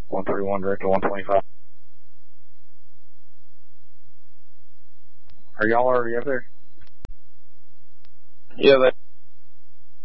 131 direct to 125. Are y'all already up there? Yeah,